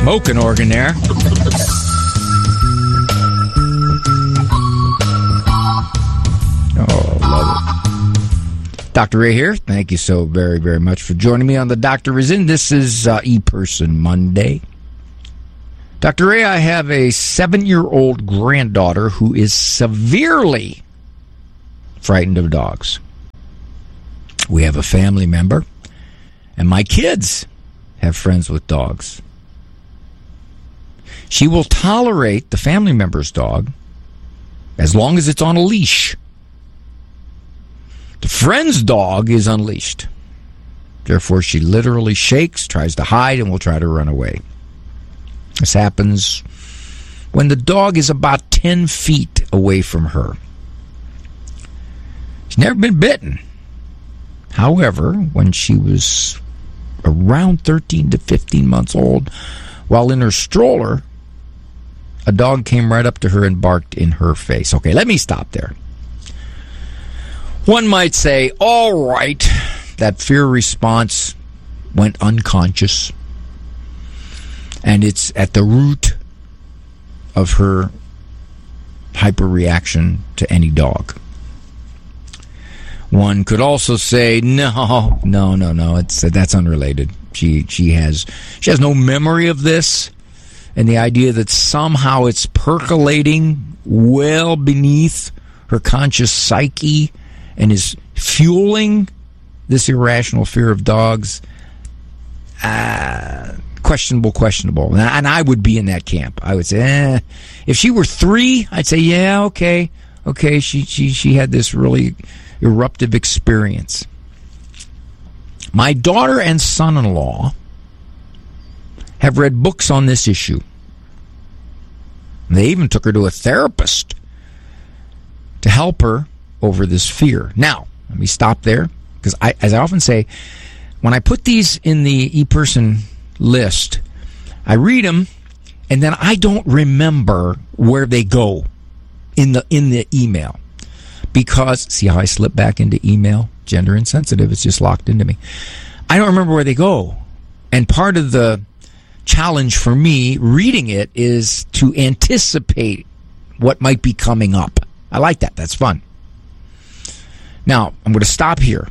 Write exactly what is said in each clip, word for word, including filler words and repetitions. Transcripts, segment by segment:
smoking organ there. Oh, love it. Doctor Ray here. Thank you so very, very much for joining me on the Doctor Is In. This is uh, ePerson Monday. Doctor Ray, I have a seven-year-old granddaughter who is severely frightened of dogs. We have a family member, and my kids have friends with dogs. She will tolerate the family member's dog as long as it's on a leash. The friend's dog is unleashed. Therefore, she literally shakes, tries to hide, and will try to run away. This happens when the dog is about ten feet away from her. She's never been bitten. However, when she was around thirteen to fifteen months old, while in her stroller, a dog came right up to her and barked in her face. Okay, let me stop there. One might say, all right, that fear response went unconscious, and it's at the root of her hyperreaction to any dog. One could also say, no, no, no, no, it's that's unrelated. She she has she has no memory of this, and the idea that somehow it's percolating well beneath her conscious psyche and is fueling this irrational fear of dogs, uh, questionable, questionable. And I would be in that camp. I would say, eh. If she were three, I'd say, yeah, okay, okay. She she she had this really eruptive experience. My daughter and son-in-law have read books on this issue. They even took her to a therapist to help her over this fear. Now, let me stop there, because I, as I often say, when I put these in the ePerson list, I read them, and then I don't remember where they go in the in the email. Because, see how I slip back into email? Gender insensitive, it's just locked into me. I don't remember where they go. And part of the challenge for me reading it is to anticipate what might be coming up. I like that. That's fun. Now, I'm going to stop here.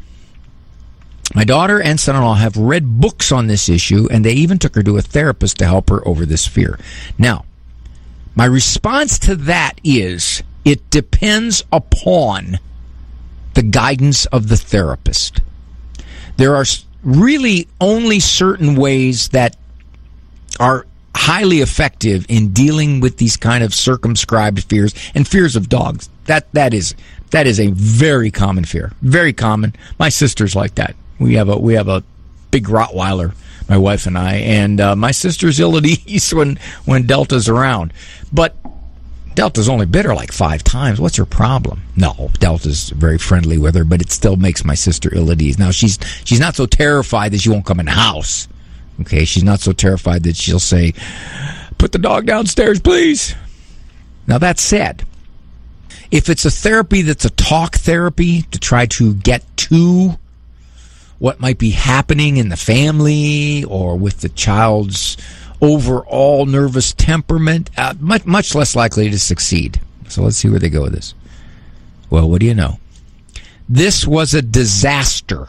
My daughter and son-in-law have read books on this issue, and they even took her to a therapist to help her over this fear. Now, my response to that is, it depends upon the guidance of the therapist. There are really only certain ways that are highly effective in dealing with these kind of circumscribed fears and fears of dogs. That that is that is a very common fear. Very common. My sister's like that. We have a we have a big Rottweiler, my wife and I, and uh, my sister's ill at ease when when Delta's around. But Delta's only bit her like five times. What's her problem? No, Delta's very friendly with her, but it still makes my sister ill at ease. Now, she's she's not so terrified that she won't come in the house. Okay, she's not so terrified that she'll say, put the dog downstairs, please. Now, that said, if it's a therapy that's a talk therapy to try to get to what might be happening in the family or with the child's overall nervous temperament, uh, much, much less likely to succeed. So let's see where they go with this. Well, what do you know? This was a disaster.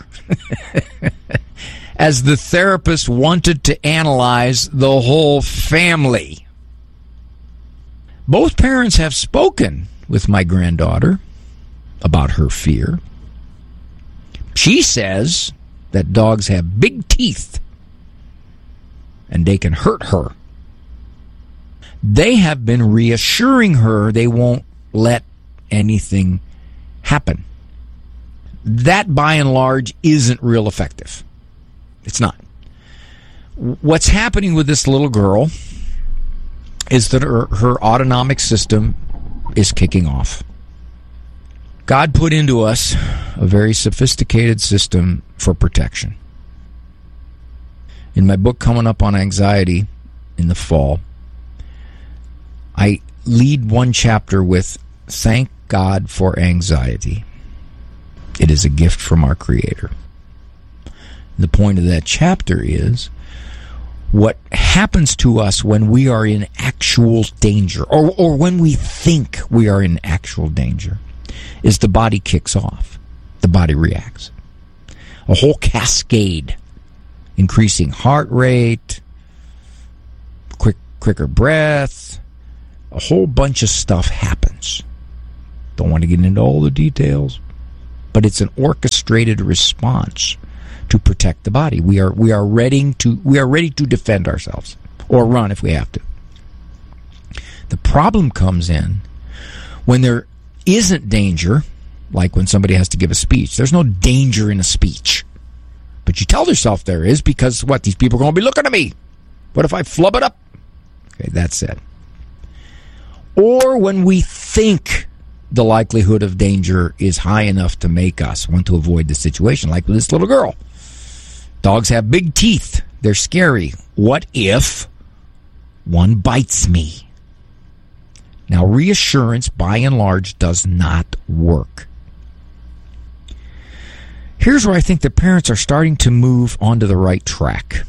As the therapist wanted to analyze the whole family. Both parents have spoken with my granddaughter about her fear. She says that dogs have big teeth and they can hurt her. They have been reassuring her they won't let anything happen. That, by and large, isn't real effective. It's not. What's happening with this little girl is that her, her autonomic system is kicking off. God put into us a very sophisticated system for protection. In my book coming up on anxiety in the fall, I lead one chapter with, thank God for anxiety. It is a gift from our Creator. The point of that chapter is, What happens to us when we are in actual danger, or, or when we think we are in actual danger, is the body kicks off. The body reacts. A whole cascade. Increasing heart rate, quick, quicker breath, a whole bunch of stuff happens. Don't want to get into all the details, but it's an orchestrated response to protect the body. We are we are ready to we are ready to defend ourselves or run if we have to. The problem comes in when there isn't danger, like when somebody has to give a speech. There's no danger in a speech. But you tell yourself there is because, what, these people are going to be looking at me. What if I flub it up? Okay, that's it. Or when we think the likelihood of danger is high enough to make us want to avoid the situation, like with this little girl. Dogs have big teeth. They're scary. What if one bites me? Now, reassurance, by and large, does not work. Here's where I think the parents are starting to move onto the right track.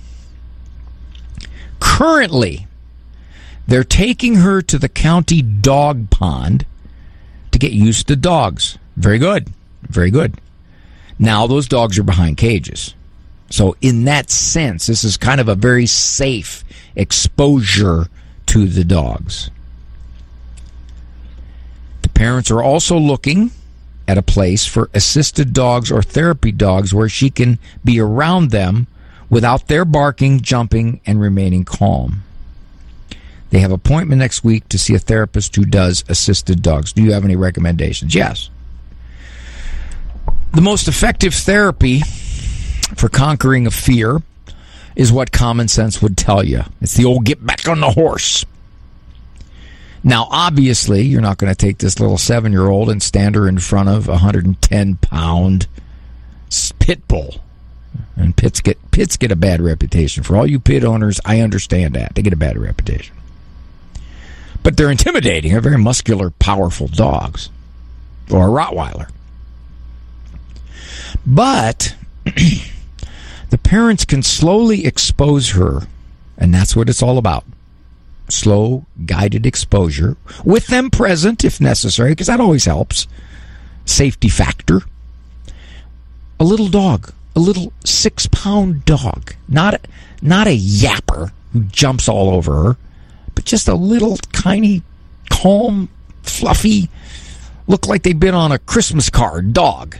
Currently, they're taking her to the county dog pond to get used to dogs. Very good. Very good. Now those dogs are behind cages. So in that sense, this is kind of a very safe exposure to the dogs. The parents are also looking at a place for assisted dogs or therapy dogs where she can be around them without their barking, jumping, and remaining calm. They have an appointment next week to see a therapist who does assisted dogs. Do you have any recommendations? Yes. The most effective therapy for conquering a fear is what common sense would tell you. It's the old get back on the horse. Now, obviously, you're not going to take this little seven-year-old and stand her in front of a one hundred ten pound pit bull. And pits get pits get a bad reputation. For all you pit owners, I understand that. They get a bad reputation. But they're intimidating. They're very muscular, powerful dogs. Or a Rottweiler. But the parents can slowly expose her, and that's what it's all about. Slow, guided exposure, with them present if necessary, because that always helps. Safety factor. A little dog, a little six-pound dog, not a, not a yapper who jumps all over her, but just a little tiny, calm, fluffy, look like they've been on a Christmas card dog.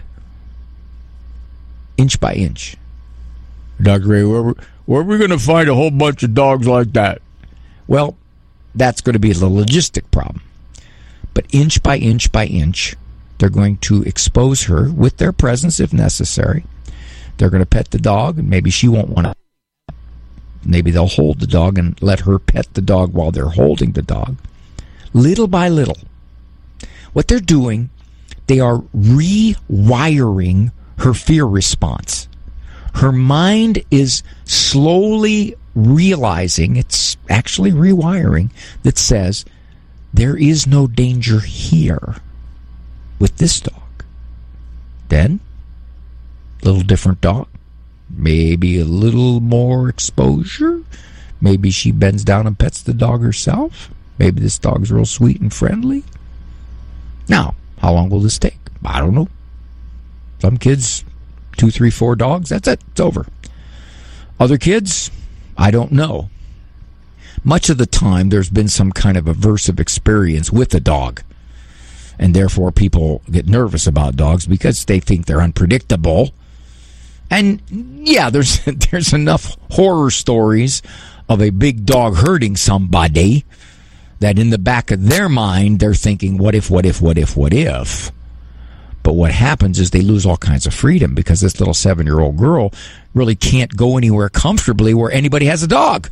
Inch by inch. Doctor Ray, where, where are we going to find a whole bunch of dogs like that? Well, that's going to be the logistic problem. But inch by inch by inch, they're going to expose her with their presence if necessary. They're going to pet the dog, and maybe she won't want to. Maybe they'll hold the dog and let her pet the dog while they're holding the dog. Little by little. What they're doing, they are rewiring her fear response. Her mind is slowly realizing, it's actually rewiring, that says, there is no danger here with this dog. Then, a little different dog. Maybe a little more exposure. Maybe she bends down and pets the dog herself. Maybe this dog's real sweet and friendly. Now, how long will this take? I don't know. Some kids, two, three, four dogs, that's it. It's over. Other kids, I don't know. Much of the time, there's been some kind of aversive experience with a dog. And therefore, people get nervous about dogs because they think they're unpredictable. And, yeah, there's there's enough horror stories of a big dog hurting somebody that in the back of their mind, they're thinking, what if, what if, what if, what if? But what happens is they lose all kinds of freedom because this little seven-year-old girl really can't go anywhere comfortably where anybody has a dog.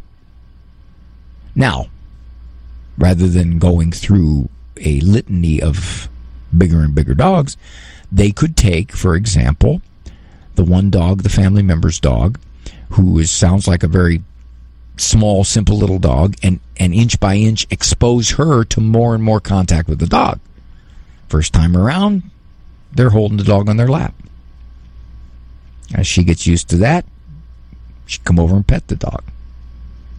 Now, rather than going through a litany of bigger and bigger dogs, they could take, for example, the one dog, the family member's dog, who is, sounds like a very small, simple little dog, and, and inch by inch expose her to more and more contact with the dog. First time around, they're holding the dog on their lap. As she gets used to that, she come over and pet the dog.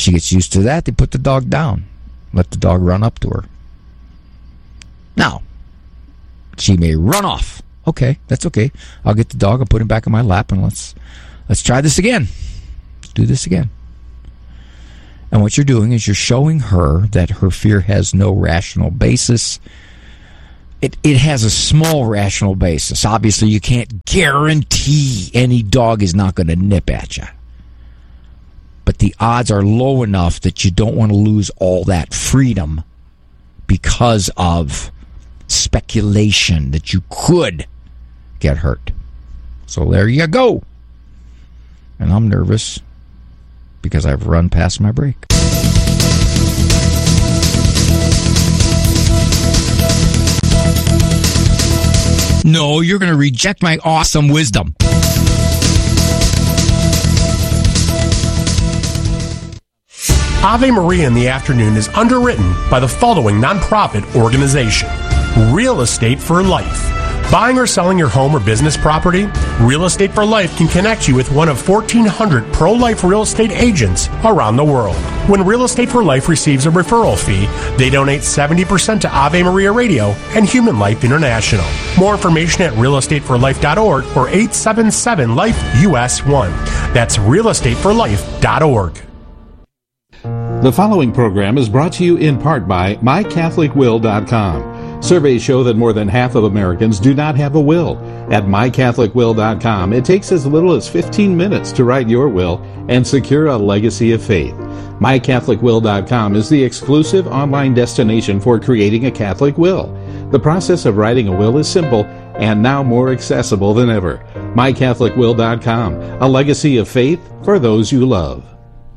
She gets used to that. They put the dog down. Let the dog run up to her. Now, she may run off. Okay, that's okay. I'll get the dog, I'll put him back in my lap, and let's let's try this again. Let's do this again. And what you're doing is you're showing her that her fear has no rational basis. It it has a small rational basis. Obviously, you can't guarantee any dog is not going to nip at you. But the odds are low enough that you don't want to lose all that freedom because of speculation that you could get hurt. So there you go. And I'm nervous because I've run past my break. No, you're going to reject my awesome wisdom. Ave Maria in the Afternoon is underwritten by the following nonprofit organization: Real Estate for Life. Buying or selling your home or business property? Real Estate for Life can connect you with one of fourteen hundred pro-life real estate agents around the world. When Real Estate for Life receives a referral fee, they donate seventy percent to Ave Maria Radio and Human Life International. More information at real estate for life dot org or eight seven seven life U S one. That's real estate for life dot org. The following program is brought to you in part by my catholic will dot com. Surveys show that more than half of Americans do not have a will. At my catholic will dot com, it takes as little as fifteen minutes to write your will and secure a legacy of faith. my catholic will dot com is the exclusive online destination for creating a Catholic will. The process of writing a will is simple and now more accessible than ever. my catholic will dot com, a legacy of faith for those you love.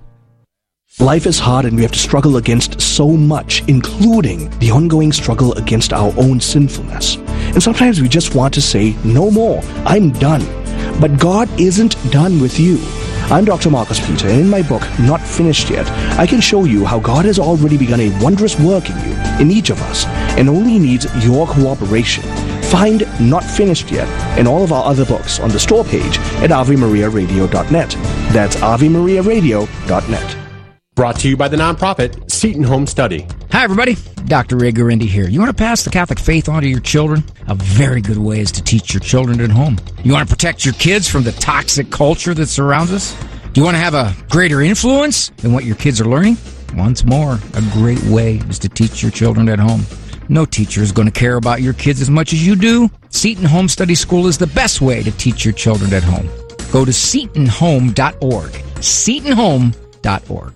Life is hard and we have to struggle against so much, including the ongoing struggle against our own sinfulness. And sometimes we just want to say, no more, I'm done. But God isn't done with you. I'm Doctor Marcus Peter, and in my book, Not Finished Yet, I can show you how God has already begun a wondrous work in you, in each of us, and only needs your cooperation. Find Not Finished Yet and all of our other books on the store page at ave maria radio dot net. That's ave maria radio dot net. Brought to you by the nonprofit Seton Home Study. Hi, everybody. Doctor Ray Guarendi here. You want to pass the Catholic faith on to your children? A very good way is to teach your children at home. You want to protect your kids from the toxic culture that surrounds us? Do you want to have a greater influence in what your kids are learning? Once more, a great way is to teach your children at home. No teacher is going to care about your kids as much as you do. Seton Home Study School is the best way to teach your children at home. Go to seton home dot org. seton home dot org.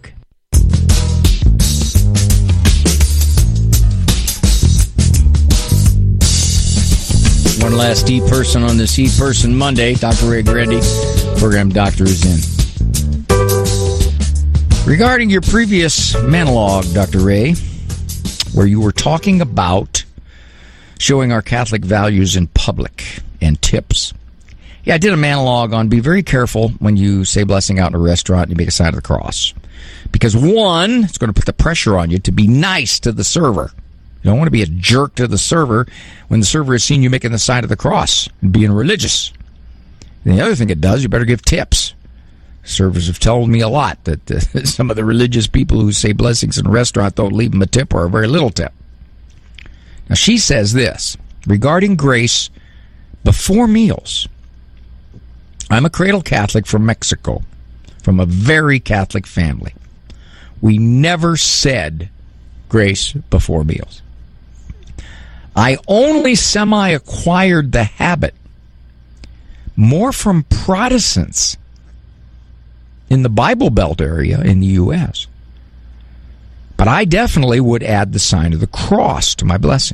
One last E-Person on this E-Person Monday. Doctor Ray Guarendi, program doctor, is in. Regarding your previous monologue, Doctor Ray, where you were talking about showing our Catholic values in public and tips. Yeah, I did a monologue on be very careful when you say blessing out in a restaurant and you make a sign of the cross. Because one, it's going to put the pressure on you to be nice to the server. You don't want to be a jerk to the server when the server has seen you making the sign of the cross and being religious. And the other thing it does, you better give tips. Servers have told me a lot that uh, some of the religious people who say blessings in a restaurant don't leave them a tip or a very little tip. Now, she says this, regarding grace before meals. I'm a cradle Catholic from Mexico, from a very Catholic family. We never said grace before meals. I only semi-acquired the habit more from Protestants in the Bible Belt area in the U S But I definitely would add the sign of the cross to my blessing.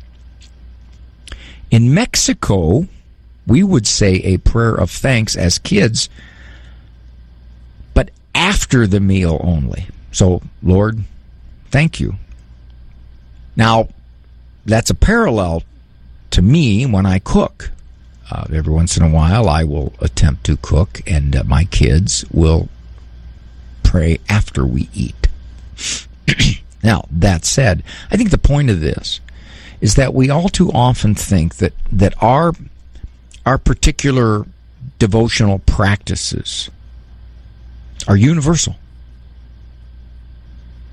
In Mexico, we would say a prayer of thanks as kids, but after the meal only. So, Lord, thank you. Now, that's a parallel to me when I cook. Uh, every once in a while, I will attempt to cook, and uh, my kids will pray after we eat. Now, that said, I think the point of this is that we all too often think that, that our, our particular devotional practices are universal.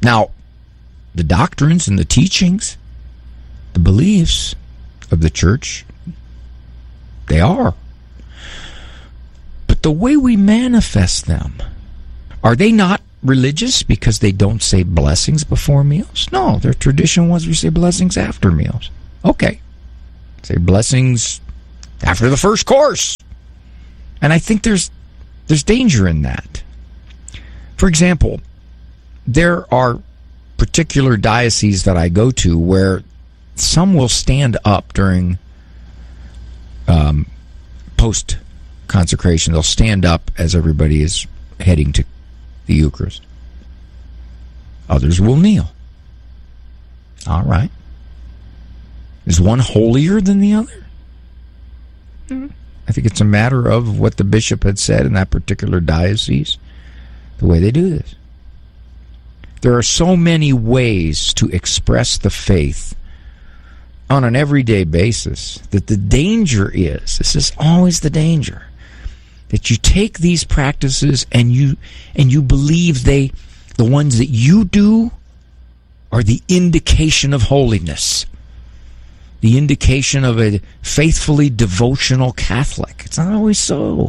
Now, the doctrines and the teachings, the beliefs of the church, they are. But the way we manifest them, are they not religious because they don't say blessings before meals? No, their tradition was we say blessings after meals. Okay. Say blessings after the first course. And I think there's there's danger in that. For example, there are particular dioceses that I go to where some will stand up during um, post-consecration. They'll stand up as everybody is heading to the Eucharist. Others will kneel. All right. Is one holier than the other? Mm-hmm. I think it's a matter of what the bishop had said in that particular diocese, the way they do this. There are so many ways to express the faith on an everyday basis that the danger is, this is always the danger, that you take these practices and you and you believe they, the ones that you do, are the indication of holiness, the indication of a faithfully devotional Catholic. It's not always so.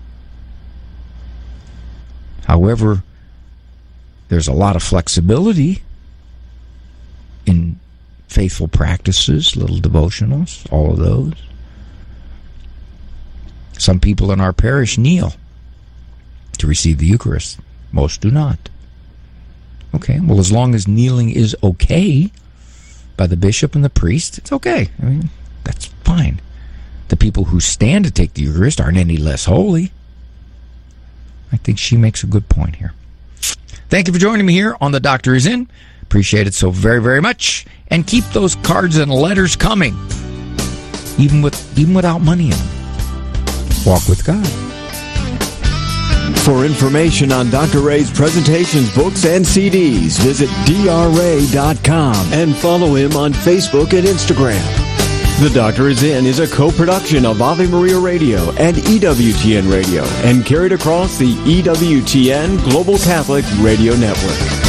However, there's a lot of flexibility in faithful practices, little devotionals, all of those. Some people in our parish kneel to receive the Eucharist. Most do not. Okay, well, as long as kneeling is okay by the bishop and the priest, it's okay. I mean, that's fine. The people who stand to take the Eucharist aren't any less holy. I think she makes a good point here. Thank you for joining me here on The Doctor Is In. Appreciate it so very, very much. And keep those cards and letters coming, even with even without money in them. Walk with God. For information on Doctor Ray's presentations, books, and C Ds, visit D R ray dot com and follow him on Facebook and Instagram. The Doctor Is In is a co-production of Ave Maria Radio and E W T N Radio and carried across the E W T N Global Catholic Radio Network.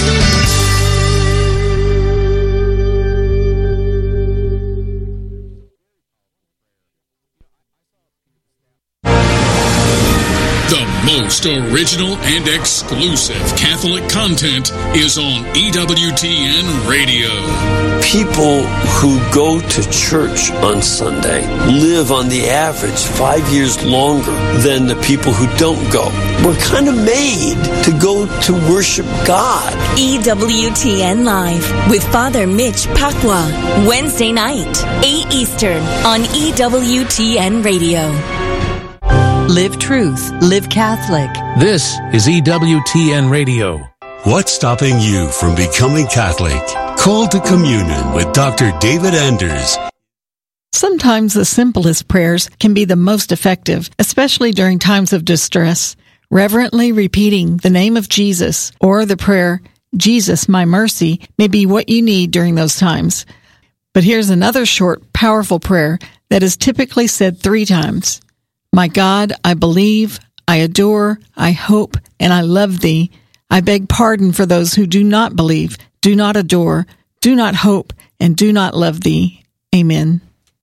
Most original and exclusive Catholic content is on E W T N Radio. People who go to church on Sunday live on the average five years longer than the people who don't go. We're kind of made to go to worship God. E W T N Live with Father Mitch Pacwa. Wednesday night, eight Eastern on E W T N Radio. Live truth, live Catholic. This is E W T N Radio. What's stopping you from becoming Catholic? Call to communion with Doctor David Anders. Sometimes the simplest prayers can be the most effective, especially during times of distress. Reverently repeating the name of Jesus or the prayer, Jesus, my mercy, may be what you need during those times. But here's another short, powerful prayer that is typically said three times. My God, I believe, I adore, I hope, and I love thee. I beg pardon for those who do not believe, do not adore, do not hope, and do not love thee. Amen.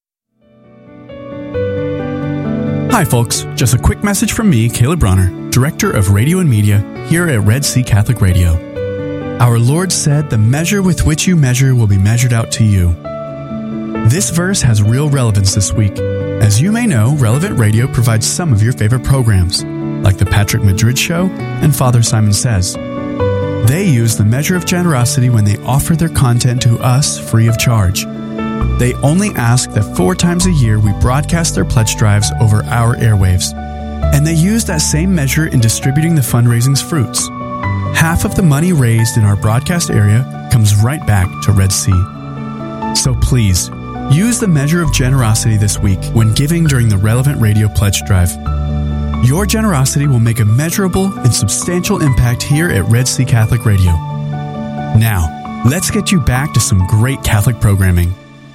Hi, folks. Just a quick message from me, Caleb Bronner, Director of Radio and Media here at Red Sea Catholic Radio. Our Lord said, the measure with which you measure will be measured out to you. This verse has real relevance this week. As you may know, Relevant Radio provides some of your favorite programs, like The Patrick Madrid Show and Father Simon Says. They use the measure of generosity when they offer their content to us free of charge. They only ask that four times a year we broadcast their pledge drives over our airwaves. And they use that same measure in distributing the fundraising's fruits. Half of the money raised in our broadcast area comes right back to Red Sea. So please, use the measure of generosity this week when giving during the Relevant Radio Pledge Drive. Your generosity will make a measurable and substantial impact here at Red Sea Catholic Radio. Now, let's get you back to some great Catholic programming.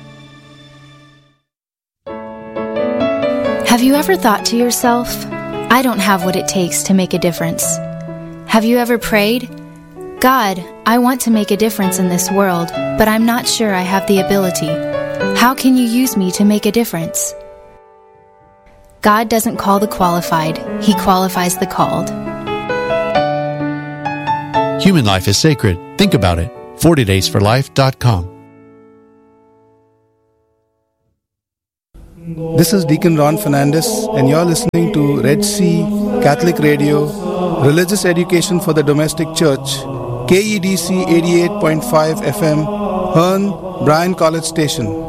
Have you ever thought to yourself, I don't have what it takes to make a difference? Have you ever prayed, God, I want to make a difference in this world, but I'm not sure I have the ability. How can you use me to make a difference? God doesn't call the qualified, He qualifies the called. Human life is sacred. Think about it. forty days for life dot com. This is Deacon Ron Fernandez, and you're listening to Red Sea Catholic Radio, Religious Education for the Domestic Church, K E D C eighty-eight point five F M, Hearn, Bryan College Station.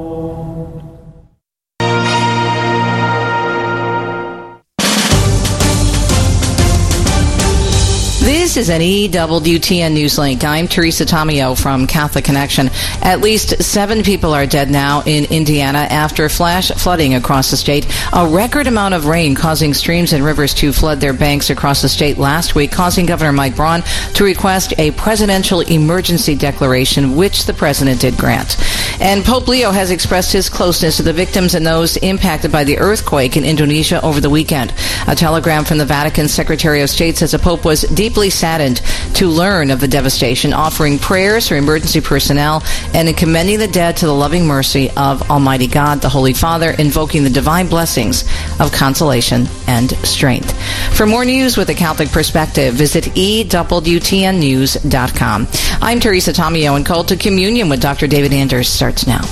This is an E W T N Newslink. I'm Teresa Tomeo from Catholic Connection. At least seven people are dead now in Indiana after flash flooding across the state. A record amount of rain causing streams and rivers to flood their banks across the state last week, causing Governor Mike Braun to request a presidential emergency declaration, which the president did grant. And Pope Leo has expressed his closeness to the victims and those impacted by the earthquake in Indonesia over the weekend. A telegram from the Vatican Secretary of State says the Pope was deeply saddened to learn of the devastation, offering prayers for emergency personnel and in commending the dead to the loving mercy of Almighty God, the Holy Father, invoking the divine blessings of consolation and strength. For more news with a Catholic perspective, visit E W T N news dot com. I'm Teresa Tomeo, and Call to Communion with Doctor David Anders starts now.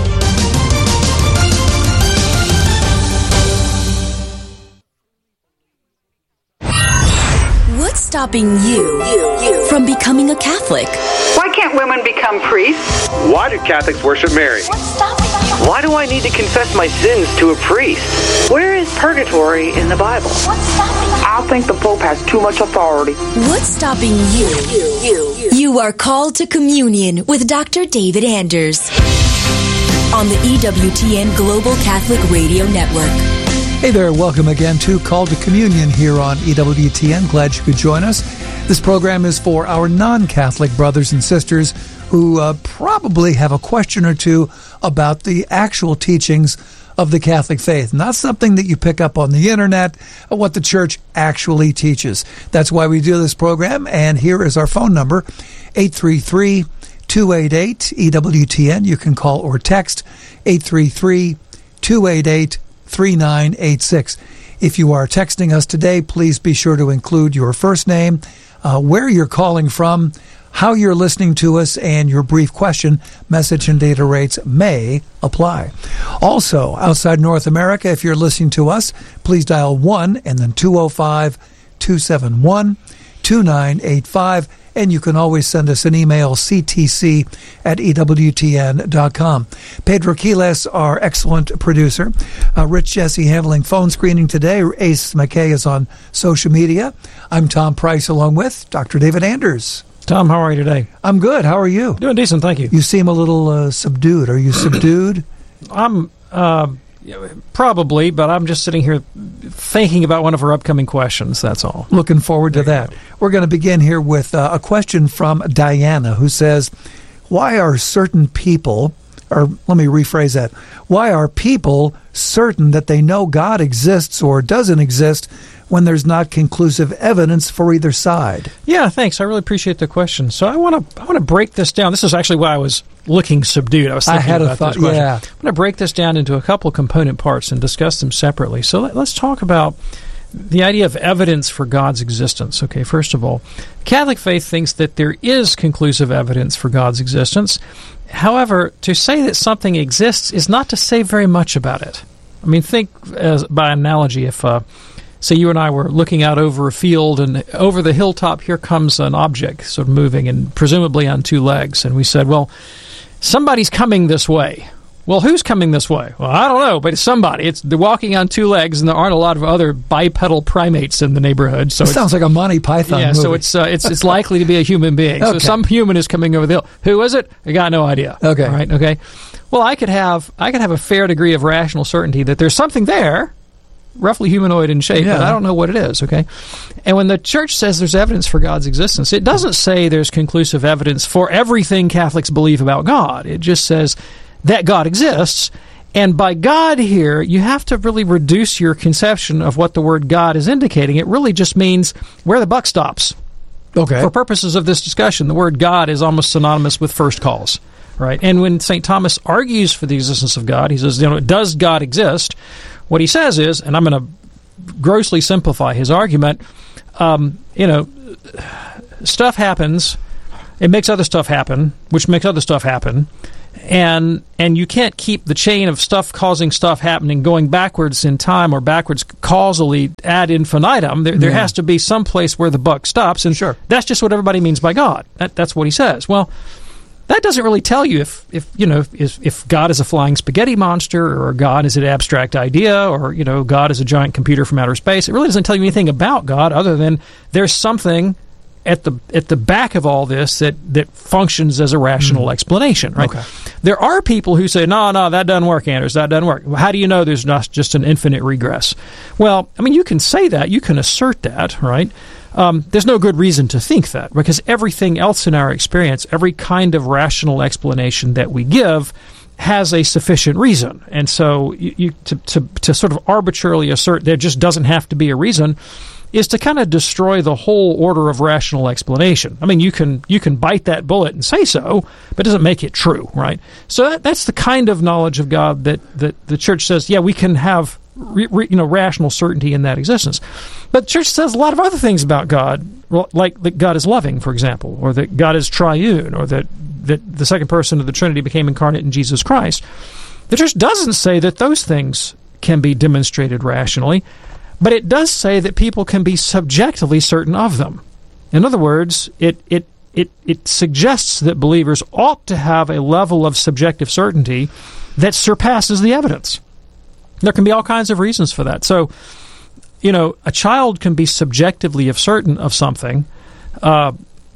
Stopping you, you, you from becoming a Catholic? Why can't women become priests? Why do Catholics worship Mary? What's stopping you? Why do I need to confess my sins to a priest? Where is purgatory in the Bible? What's stopping you? I think the Pope has too much authority. What's stopping you? You, you, you. You are called to communion with Doctor David Anders on the E W T N Global Catholic Radio Network. Hey there, welcome again to Call to Communion here on E W T N. Glad you could join us. This program is for our non-Catholic brothers and sisters who uh, probably have a question or two about the actual teachings of the Catholic faith. Not something that you pick up on the internet, but what the church actually teaches. That's why we do this program, and here is our phone number, eight three three, two eight eight, E W T N. You can call or text eight three three, two eight eight, three nine eight six. If you are texting us today, please be sure to include your first name, uh, where you're calling from, how you're listening to us, and your brief question. Message and data rates may apply. Also, outside North America, if you're listening to us, please dial one and then two oh five, two seven one, two nine eight five. And you can always send us an email, c t c at e w t n dot com. Pedro Quiles, our excellent producer. Uh, Rich Jesse handling phone screening today. Ace McKay is on social media. I'm Tom Price along with Doctor David Anders. Tom, how are you today? I'm good. How are you? Doing decent, thank you. You seem a little uh, subdued. Are you subdued? I'm uh, probably, but I'm just sitting here thinking about one of our upcoming questions, that's all. Looking forward to that. We're going to begin here with uh, a question from Diana, who says, why are certain people, or let me rephrase that, why are people certain that they know God exists or doesn't exist when there's not conclusive evidence for either side? Yeah, thanks. I really appreciate the question. So I want to I want to break this down. This is actually why I was looking subdued. I was thinking I had about a thought, this question. yeah. I'm going to break this down into a couple component parts and discuss them separately. So let, let's talk about the idea of evidence for God's existence. Okay, first of all, Catholic faith thinks that there is conclusive evidence for God's existence. However, to say that something exists is not to say very much about it. I mean, think as by analogy, if uh, say you and I were looking out over a field, and over the hilltop here comes an object sort of moving, and presumably on two legs, and we said, well, somebody's coming this way. Well, who's coming this way? Well, I don't know, but it's somebody. It's they're walking on two legs, and there aren't a lot of other bipedal primates in the neighborhood. So it sounds like a Monty Python yeah, movie. so it's uh, it's it's likely to be a human being. Okay. So some human is coming over the hill. Who is it? I got no idea. Okay, all right, okay. Well, I could have I could have a fair degree of rational certainty that there's something there, roughly humanoid in shape, yeah. but I don't know what it is. Okay, and when the Church says there's evidence for God's existence, it doesn't say there's conclusive evidence for everything Catholics believe about God. It just says that God exists. And by God here, you have to really reduce your conception of what the word God is indicating. It really just means where the buck stops. Okay. For purposes of this discussion, the word God is almost synonymous with first cause, right? And when Saint Thomas argues for the existence of God, he says, you know, does God exist? What he says is, and I'm going to grossly simplify his argument, um, you know, stuff happens, it makes other stuff happen, which makes other stuff happen, and and you can't keep the chain of stuff causing stuff happening going backwards in time or backwards causally ad infinitum. There, there Yeah. has to be some place where the buck stops, and Sure. that's just what everybody means by God. That, that's what he says. Well, that doesn't really tell you if, if you know if, if God is a flying spaghetti monster, or God is an abstract idea, or you know God is a giant computer from outer space. It really doesn't tell you anything about God other than there's something at the at the back of all this that, that functions as a rational mm. explanation, right? Okay. There are people who say, no, no, that doesn't work, Anders, that doesn't work. Well, how do you know there's not just an infinite regress? Well, I mean, you can say that, you can assert that, right? Um, there's no good reason to think that, because everything else in our experience, every kind of rational explanation that we give has a sufficient reason. And so you, you to, to, to sort of arbitrarily assert there just doesn't have to be a reason is to kind of destroy the whole order of rational explanation. I mean, you can you can bite that bullet and say so, but it doesn't make it true, right? So that, that's the kind of knowledge of God that, that the Church says, yeah, we can have re, re, you know rational certainty in that existence. But the Church says a lot of other things about God, like that God is loving, for example, or that God is triune, or that, that the second person of the Trinity became incarnate in Jesus Christ. The Church doesn't say that those things can be demonstrated rationally, but it does say that people can be subjectively certain of them. In other words, it it it it suggests that believers ought to have a level of subjective certainty that surpasses the evidence. There can be all kinds of reasons for that. So, you know, a child can be subjectively certain of something uh,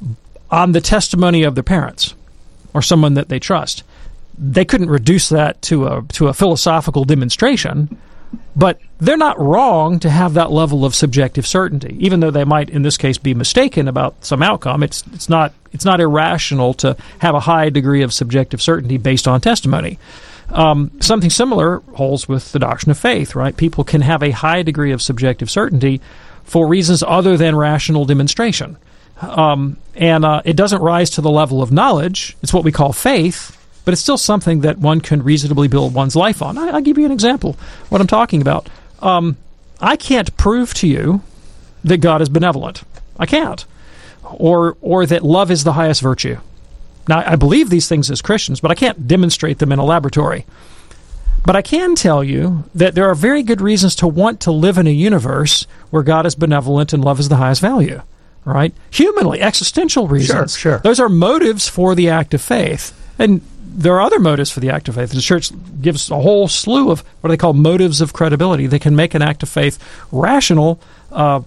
on the testimony of their parents or someone that they trust. They couldn't reduce that to a to a philosophical demonstration, but they're not wrong to have that level of subjective certainty, even though they might, in this case, be mistaken about some outcome. It's it's not it's not irrational to have a high degree of subjective certainty based on testimony. Um, something similar holds with the doctrine of faith, right? People can have a high degree of subjective certainty for reasons other than rational demonstration. Um, and uh, it doesn't rise to the level of knowledge. It's what we call faith, but it's still something that one can reasonably build one's life on. I, I'll give you an example, what I'm talking about. Um, I can't prove to you that God is benevolent. I can't. Or or that love is the highest virtue. Now, I believe these things as Christians, but I can't demonstrate them in a laboratory. But I can tell you that there are very good reasons to want to live in a universe where God is benevolent and love is the highest value, right? Humanly, existential reasons. Sure, sure. Those are motives for the act of faith. And there are other motives for the act of faith. The Church gives a whole slew of what they call motives of credibility. They can make an act of faith rational, uh,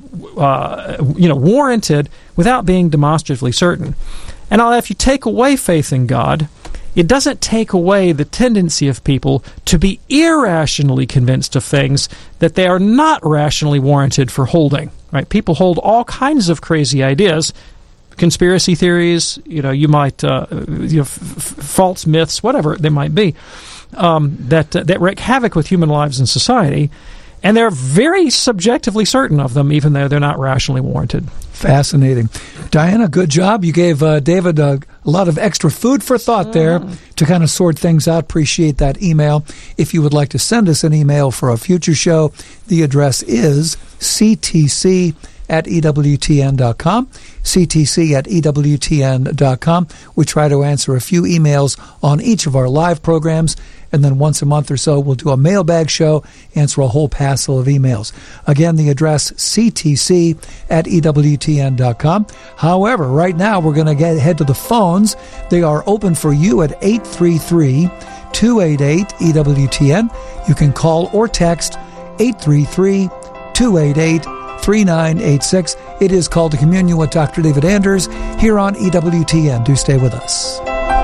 uh, you know, warranted, without being demonstratively certain. And if you take away faith in God, it doesn't take away the tendency of people to be irrationally convinced of things that they are not rationally warranted for holding. Right? People hold all kinds of crazy ideas, conspiracy theories. You know, you might uh, you know, f- f- false myths, whatever they might be, um, that uh, that wreak havoc with human lives and society. And they're very subjectively certain of them, even though they're not rationally warranted. Fascinating. Diana, good job. You gave uh, David a, a lot of extra food for thought mm. there to kind of sort things out. Appreciate that email. If you would like to send us an email for a future show, the address is c t c at e w t n dot com, c t c at e w t n dot com. We try to answer a few emails on each of our live programs, and then once a month or so, we'll do a mailbag show, answer a whole passel of emails. Again, the address, c t c at e w t n dot com. However, right now, we're going to get head to the phones. They are open for you at eight three three, two eight eight, E W T N. You can call or text eight three three, two eight eight, three nine eight six. It is Called to Communion with Doctor David Anders here on E W T N. Do stay with us.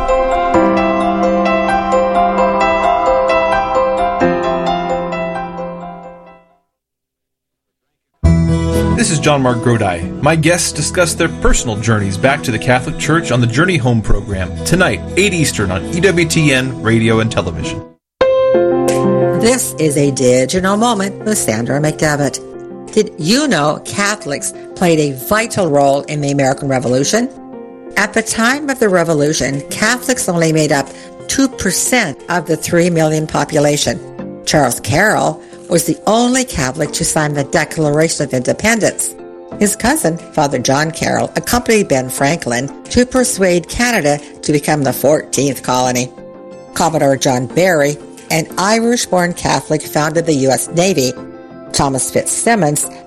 This is John Mark Grodi. My guests discuss their personal journeys back to the Catholic Church on the Journey Home program, tonight, eight Eastern on E W T N Radio and Television. This is a digital moment with Sandra McDevitt. Did you know Catholics played a vital role in the American Revolution? At the time of the Revolution, Catholics only made up two percent of the three million population. Charles Carroll was the only Catholic to sign the Declaration of Independence. His cousin, Father John Carroll, accompanied Ben Franklin to persuade Canada to become the fourteenth colony. Commodore John Barry, an Irish-born Catholic, founded the U S Navy. Thomas Fitzsimmons,